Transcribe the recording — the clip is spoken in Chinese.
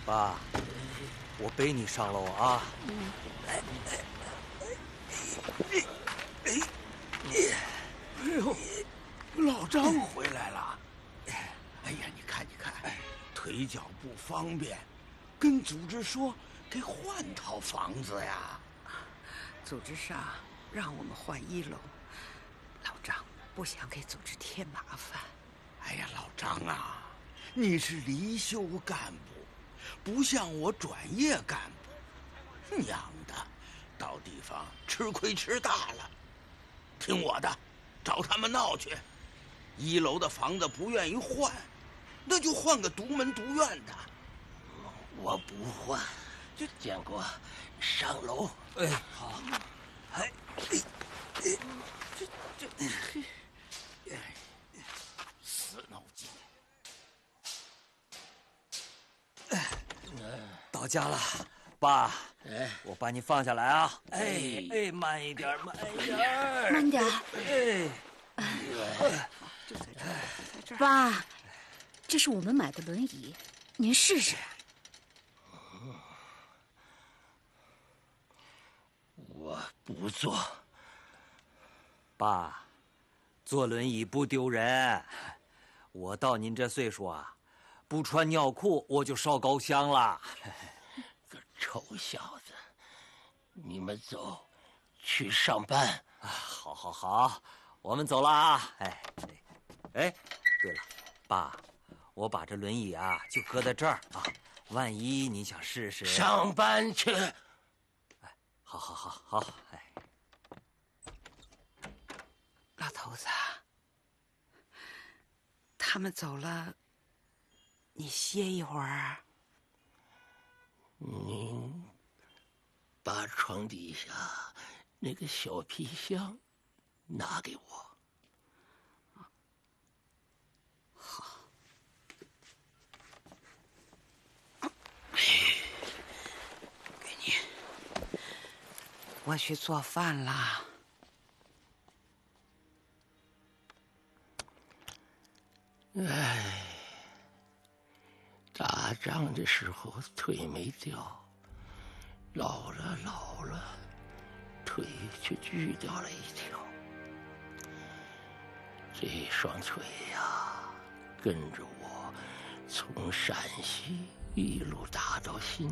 爸，我背你上楼啊。 哎呦，老张回来了。哎呀，你看，腿脚不方便，跟组织说给换套房子呀。 组织上让我们换1楼，老张不想给组织添麻烦。 哎呀，老张啊，你是离休干部，不像我转业干部，娘的，到地方吃亏吃大了。听我的，找他们闹去。1楼的房子不愿意换，那就换个独门独院的。 我不换，建国，上楼。 哎，好。哎， 死脑筋。 到家了，爸。 哎， 我把你放下来啊！哎，慢一点，慢一点， 慢点。爸，这是我们买的轮椅，您试试。 我不坐。 爸，坐轮椅不丢人。我到您这岁数啊，不穿尿裤我就烧高香了。 个臭小子，你们走，去上班。 好，我们走了啊！哎，对了，爸，我把这轮椅啊就搁在这儿啊，万一你想试试。 上班去。 哎，好，哎。 老头子，他们走了，你歇一会儿。 您把床底下那个小皮箱拿给我。 好。给你。我去做饭了。 哎，打仗的时候腿没掉，老了，腿却锯掉了一条。这双腿呀，跟着我从陕西一路打到新